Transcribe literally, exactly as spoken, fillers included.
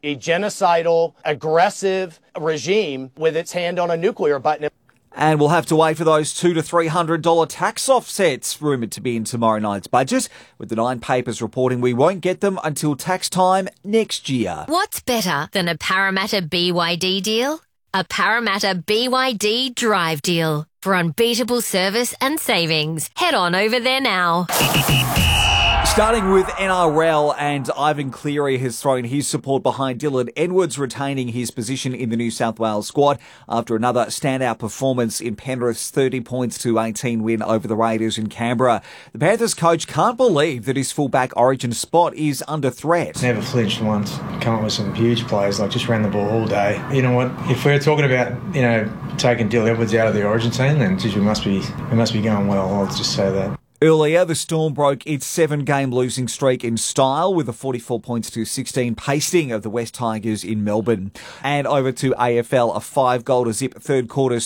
a genocidal, aggressive regime with its hand on a nuclear button. And we'll have to wait for those two to three hundred dollar tax offsets rumoured to be in tomorrow night's budget, with the Nine Papers reporting we won't get them until tax time next year. What's better than a Parramatta B Y D deal? A Parramatta B Y D Drive deal. For unbeatable service and savings, head on over there now. Starting with N R L, and Ivan Cleary has thrown his support behind Dylan Edwards retaining his position in the New South Wales squad after another standout performance in Penrith's thirty points to eighteen win over the Raiders in Canberra. The Panthers coach can't believe that his fullback origin spot is under threat. Never flinched once. Come up with some huge plays, like just ran the ball all day. You know what? If we're talking about, you know, taking Dylan Edwards out of the origin team, then geez, we must be we must be going well. I'll just say that. Earlier, the Storm broke its seven-game losing streak in style with a forty-four points to sixteen pasting of the West Tigers in Melbourne. And over to A F L, a five-goal to zip third-quarter